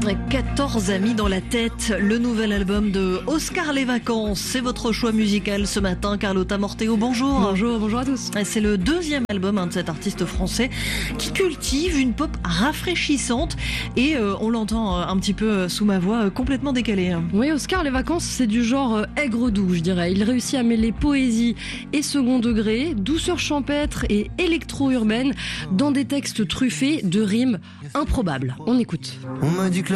14 amis dans la tête, le nouvel album de Oscar Les Vacances. C'est votre choix musical ce matin, Carlotta Morteo, bonjour. Bonjour à tous. C'est le deuxième album de cet artiste français qui cultive une pop rafraîchissante et on l'entend un petit peu sous ma voix, complètement décalée. Oui, Oscar Les Vacances, c'est du genre aigre-doux, je dirais. Il réussit à mêler poésie et second degré, douceur champêtre et électro-urbaine dans des textes truffés de rimes improbables. On écoute. On m'a dit que